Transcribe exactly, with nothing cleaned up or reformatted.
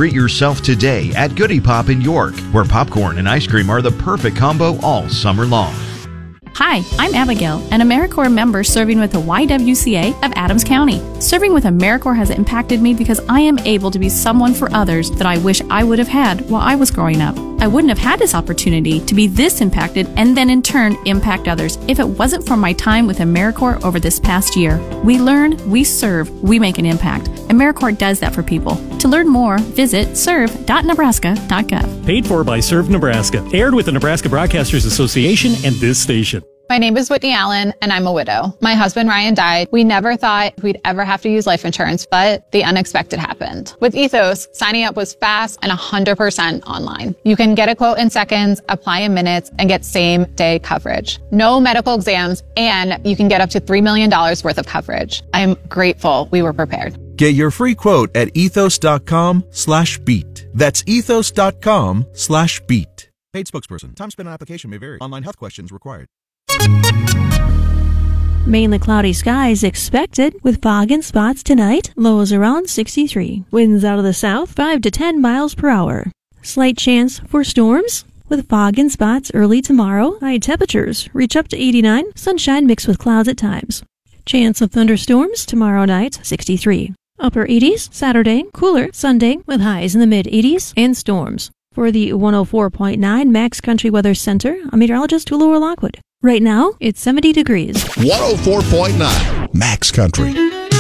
treat yourself today at Goody Pop in York, where popcorn and ice cream are the perfect combo all summer long. Hi, I'm Abigail, an AmeriCorps member serving with the Y W C A of Adams County. Serving with AmeriCorps has impacted me because I am able to be someone for others that I wish I would have had while I was growing up. I wouldn't have had this opportunity to be this impacted and then in turn impact others if it wasn't for my time with AmeriCorps over this past year. We learn, we serve, we make an impact. AmeriCorps does that for people. To learn more, visit serve dot nebraska dot gov. Paid for by Serve Nebraska. Aired with the Nebraska Broadcasters Association and this station. My name is Whitney Allen, and I'm a widow. My husband, Ryan, died. We never thought we'd ever have to use life insurance, but the unexpected happened. With Ethos, signing up was fast and one hundred percent online. You can get a quote in seconds, apply in minutes, and get same-day coverage. No medical exams, and you can get up to three million dollars worth of coverage. I'm grateful we were prepared. Get your free quote at ethos.com slash beat. That's ethos.com slash beat. Paid spokesperson. Time spent on application may vary. Online health questions required. Mainly cloudy skies expected with fog and spots tonight. Lows around sixty-three. Winds out of the south five to ten miles per hour. Slight chance for storms with fog and spots early tomorrow. High temperatures reach up to eighty-nine. Sunshine mixed with clouds at times. Chance of thunderstorms tomorrow night, sixty-three. Upper eighties Saturday. Cooler Sunday with highs in the mid eighties and storms. For the one oh four point nine Max Country Weather Center, I'm meteorologist Tulora Lockwood. Right now, it's seventy degrees. one oh four point nine Max Country.